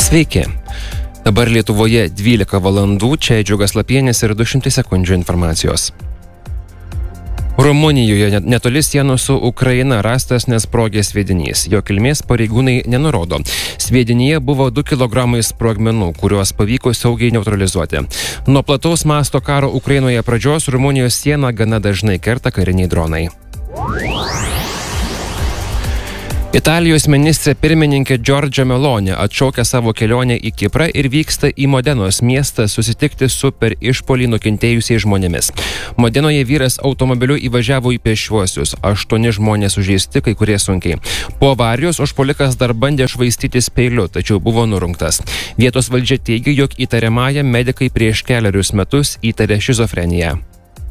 Sveiki. Dabar Lietuvoje 12 valandų, čia Džiugas Lapienis ir 200 sekundžių informacijos. Rumunijoje netoli sienos su Ukraina rastas nesprogęs sviedinys. Jo kilmės pareigūnai nenurodo. Sviedinyje buvo 2 kg sprogmenų, kuriuos pavyko saugiai neutralizuoti. Nuo plataus masto karo Ukrainoje pradžios Rumunijos sieną gana dažnai kerta kariniai dronai. Italijos ministrė pirmininkė Giorgia Meloni atšaukia savo kelionę į Kiprą ir vyksta į Modenos miestą susitikti su per išpuolį nukentėjusiais žmonėmis. Modenoje vyras automobiliu įvažiavo į pėsčiuosius, 8 žmonės sužeisti, kai kurie sunkiai. Po avarijos užpuolikas dar bandė švaistytis peiliu, tačiau buvo nurungtas. Vietos valdžia teigia, jog įtariamąją medikai prieš kelerius metus įtarė šizofreniją.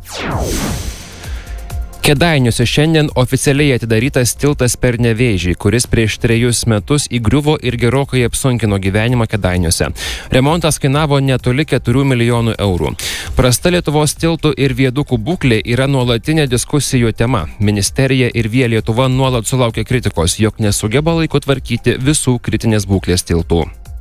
Kėdainiuose šiandien oficialiai atidarytas tiltas per Nevėžį, kuris prieš 3 metus įgriuvo ir gerokai apsunkino gyvenimą Kėdainiuose. Remontas kainavo netoli 4 milijonų eurų. Prasta Lietuvos tiltų ir viadukų būklė yra nuolatinė diskusijų tema. Ministerija ir Via Lietuva nuolat sulaukia kritikos, jog nesugeba laiku tvarkyti visų kritinės būklės tiltų.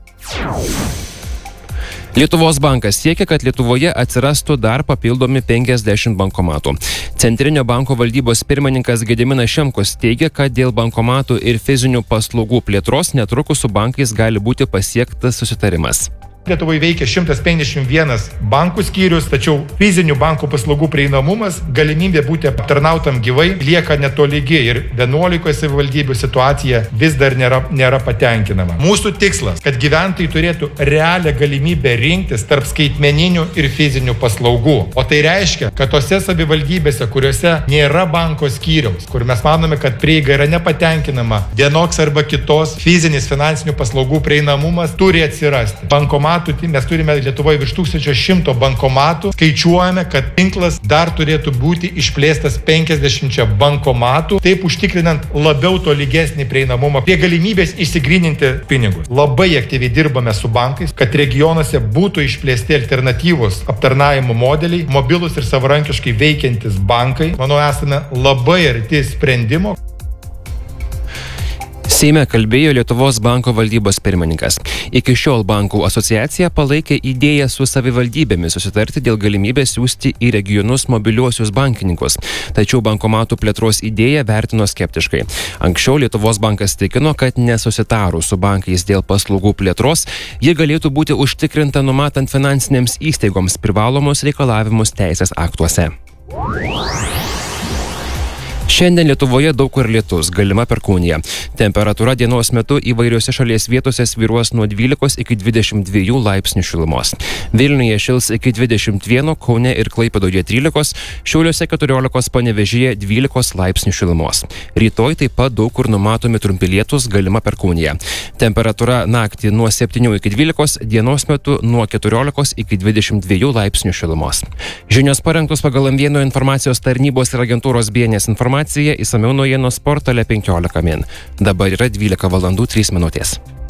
Lietuvos bankas siekia, kad Lietuvoje atsirastų dar papildomi 50 bankomatų. Centrinio banko valdybos pirmininkas Gediminas Šimkus teigia, kad dėl bankomatų ir fizinių paslaugų plėtros netrukus su bankais gali būti pasiektas susitarimas. Lietuvoje veikia 151 bankų skyrius, tačiau fizinių bankų paslaugų prieinamumas, galimybė būti aptarnautam gyvai lieka netolygi ir 11 savivaldybių situacija vis dar nėra patenkinama. Mūsų tikslas, kad gyventojai turėtų realią galimybę rinktis tarp skaitmeninių ir fizinių paslaugų. O tai reiškia, kad tose savivaldybėse, kuriuose nėra banko skyriaus, kur mes manome, kad prieiga yra nepatenkinama, vienoks arba kitos fizinis finansinių paslaugų prieinamumas turi atsirasti. Mes turime Lietuvoje virš 1100 bankomatų. Skaičiuojame, kad tinklas dar turėtų būti išplėstas 50 bankomatų, taip užtikrinant labiau tolygesnį prieinamumą prie galimybės išsigryninti pinigus. Labai aktyviai dirbame su bankais, kad regionuose būtų išplėsti alternatyvos aptarnavimo modeliai, mobilus ir savarankiškai veikiantis bankai. Manau, esame labai arti sprendimo. Seime kalbėjo Lietuvos banko valdybos pirmininkas. Iki šiol bankų asociacija palaikė idėją su savivaldybėmis susitarti dėl galimybės siųsti į regionus mobiliuosius bankininkus. Tačiau bankomatų plėtros idėją vertino skeptiškai. Anksčiau Lietuvos bankas tikino, kad nesusitarus su bankais dėl paslaugų plėtros, ji galėtų būti užtikrinta numatant finansinėms įstaigoms privalomus reikalavimus teisės aktuose. Šiandien Lietuvoje daug kur lietus, galima perkūnija. Temperatūra dienos metu įvairiose šalies vietose svyruos nuo 12 iki 22 laipsnių šilumos. Vilniuje šils iki 21, Kaune ir Klaipėdoje 13, Šiauliuose 14, Panevėžyje 12 laipsnių šilumos. Rytoj taip pat daug kur numatomi trumpi lietūs, galima perkūnija. Temperatūra naktį nuo 7 iki 12, dienos metu nuo 14 iki 22 laipsnių šilumos. Žinios parengtos pagal M1 informacijos tarnybos ir agentūros BNS informaciją. Įsamiau naujienos portale 15 min. Dabar yra 12 valandų 3 minutės.